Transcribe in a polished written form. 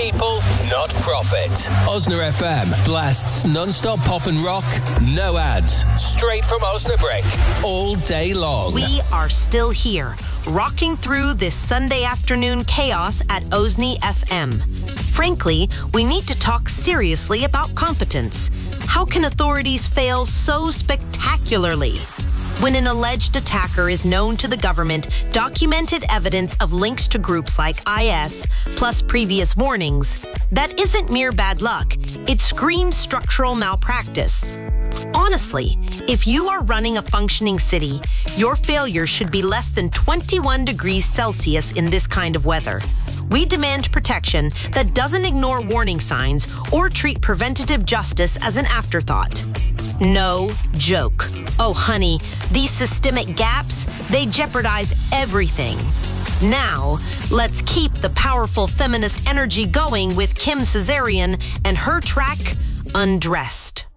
people, not profit. Osna FM blasts non-stop pop and rock, no ads, straight from Osnabrück, all day long. We are still here, rocking through this Sunday afternoon chaos at Osni FM. Frankly, we need to talk seriously about competence. How can authorities fail so spectacularly? When an alleged attacker is known to the government, documented evidence of links to groups like IS, plus previous warnings, that isn't mere bad luck. It screams structural malpractice. Honestly, if you are running a functioning city, your failure should be less than 21 degrees Celsius in this kind of weather. We demand protection that doesn't ignore warning signs or treat preventative justice as an afterthought. No joke. Oh, honey, these systemic gaps, they jeopardize everything. Now, let's keep the powerful feminist energy going with Kim Cesarian and her track, Undressed.